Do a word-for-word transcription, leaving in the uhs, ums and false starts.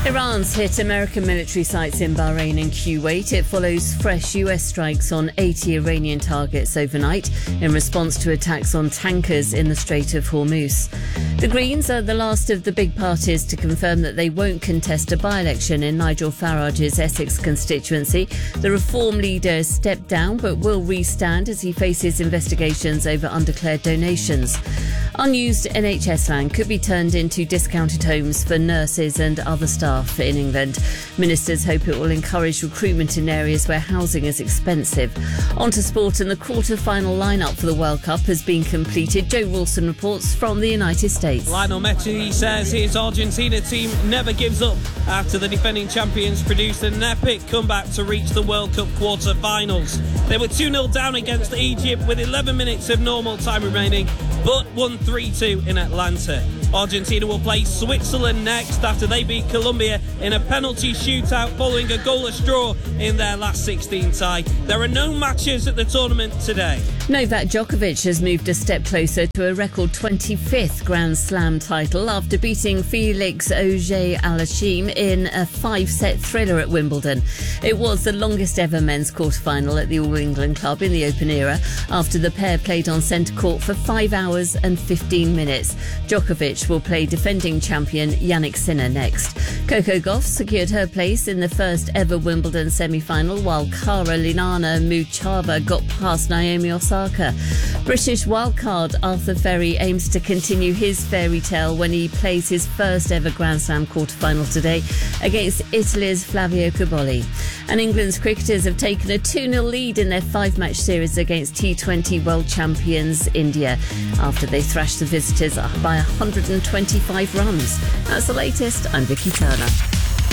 Iran's hit American military sites in Bahrain and Kuwait. It follows fresh U S strikes on eighty Iranian targets overnight in response to attacks on tankers in the Strait of Hormuz. The Greens are the last of the big parties to confirm that they won't contest a by-election in Nigel Farage's Essex constituency. The Reform leader stepped down but will re-stand as he faces investigations over undeclared donations. Unused N H S land could be turned into discounted homes for nurses and other staff in England. Ministers hope it will encourage recruitment in areas where housing is expensive. On to sport, and the quarter-final lineup for the World Cup has been completed. Joe Wilson reports from the United States. Lionel Messi says his Argentina team never gives up after the defending champions produced an epic comeback to reach the World Cup quarter-finals. They were two nil down against Egypt with eleven minutes of normal time remaining, but won three two in Atlanta. Argentina will play Switzerland next after they beat Colombia in a penalty shootout following a goalless draw in their last sixteen tie. There are no matches at the tournament today. Novak Djokovic has moved a step closer to a record twenty-fifth Grand Slam title after beating Felix Auger-Aliassime in a five-set thriller at Wimbledon. It was the longest ever men's quarter-final at the All England Club in the Open era after the pair played on centre court for five hours and fifteen minutes. Djokovic will play defending champion Jannik Sinner next. Coco Gauff secured her place in the first ever Wimbledon semi-final, while Karolina Muchova got past Naomi Osaka. British wildcard Arthur Ferry aims to continue his fairy tale when he plays his first ever Grand Slam quarter-final today against Italy's Flavio Cobolli. And England's cricketers have taken a two nil lead in their five-match series against T twenty world champions India after they thrashed the visitors by one hundred twenty-five runs. That's the latest. I'm Vicky Turner.